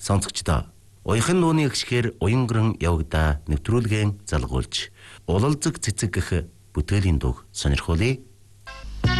Сонсогчдоо уяхан нууны гიშгээр уянган явагдаа нэвтрүүлгэн залгуулж улалзаг цэцэг гэх бүтээлийн дуу сонирхуулъя.